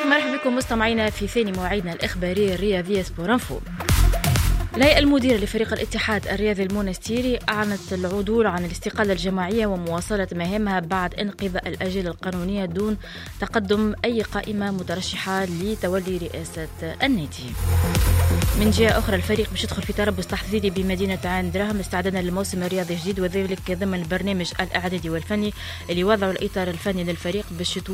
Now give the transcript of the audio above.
مرحبا بكم مستمعينا في ثاني مواعيدنا الإخبارية الرياضية سبورانفو. الهيئة المديرة لفريق الاتحاد الرياضي المونستيري أعلنت العدول عن الاستقالة الجماعية ومواصلة مهامها بعد انقضاء الأجل القانونية دون تقدم أي قائمة مترشحة لتولي رئاسة النادي. من جهة أخرى الفريق باش يدخل في تربص تحضيري بمدينة عين دراهم استعدادا للموسم الرياضي الجديد، وذلك ضمن البرنامج الإعدادي والفني اللي وضعوا الإطار الفني للفريق باش